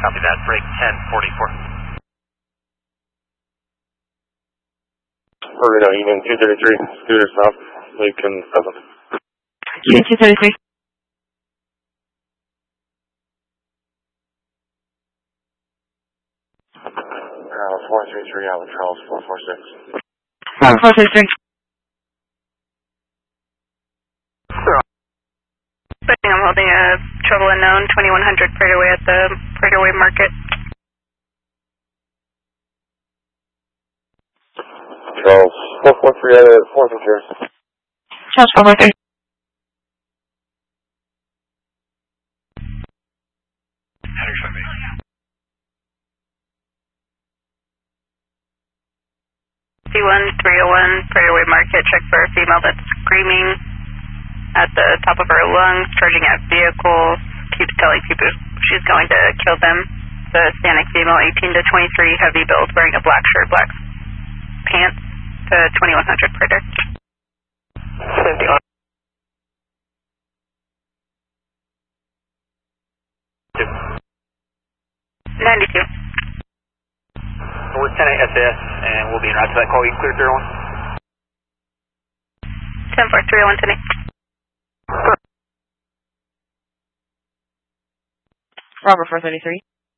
Copy that, break 1044. Reno, Union 233, Scooter South, Lincoln 7. Union 233. 433 out of Charles 446. 433. I'm holding a trouble unknown 2100 Praterway at the Praterway Market. Charles 443 out of 450. Charles 443. C1301 Praterway Market, check for a female that's screaming at the top of her lungs, charging at vehicles, keeps telling people she's going to kill them. The Hispanic female, 18 to 23, heavy build, wearing a black shirt, black pants, to 2100 Prater. 92. We're 10 SAS, and we'll be in route to that call. You clear 301? 10-4, 301, 10 Robert 433.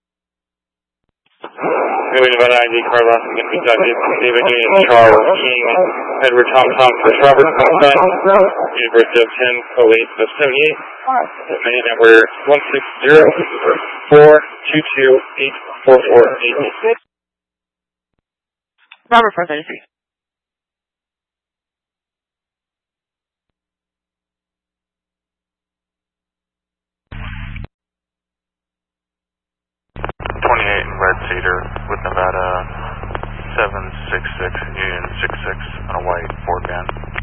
Moving about ID car loss against the David Union Charles King Edward Tom First Robert University of 1008 of 78. Main number 160-422-844-8. Robert 433. Red Cedar with Nevada 766 Union 66 on a white Ford van.